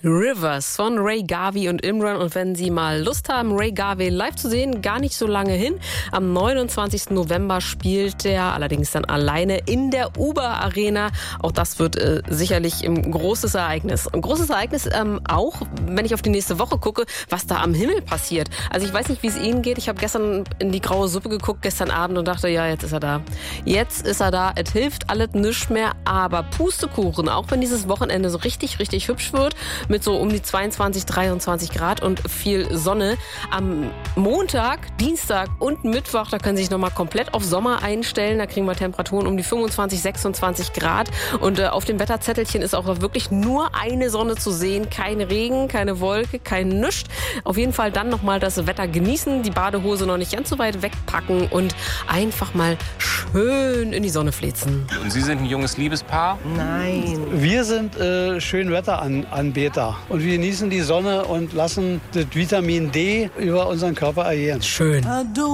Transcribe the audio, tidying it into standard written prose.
Rivers von Ray Garvey und Imran. Und wenn Sie mal Lust haben, Ray Garvey live zu sehen, gar nicht so lange hin. Am 29. November spielt er allerdings dann alleine in der Uber Arena. Auch das wird sicherlich ein großes Ereignis. Ein großes Ereignis auch, wenn ich auf die nächste Woche gucke, was da am Himmel passiert. Also ich weiß nicht, wie es Ihnen geht. Ich habe gestern in die graue Suppe geguckt, gestern Abend, und dachte, ja, jetzt ist er da. Jetzt ist er da. Es hilft alles nichts mehr, aber Pustekuchen, auch wenn dieses Wochenende so richtig, richtig hübsch wird, mit so um die 22, 23 Grad und viel Sonne. Am Montag, Dienstag und Mittwoch, da können Sie sich nochmal komplett auf Sommer einstellen. Da kriegen wir Temperaturen um die 25, 26 Grad. Und auf dem Wetterzettelchen ist auch wirklich nur eine Sonne zu sehen. Kein Regen, keine Wolke, kein Nüscht. Auf jeden Fall dann nochmal das Wetter genießen, die Badehose noch nicht ganz so weit wegpacken und einfach mal schön in die Sonne flitzen. Und Sie sind ein junges Liebespaar? Nein. Wir sind Schönwetteranbeter und wir genießen die Sonne und lassen das Vitamin D über unseren Körper agieren. Schön.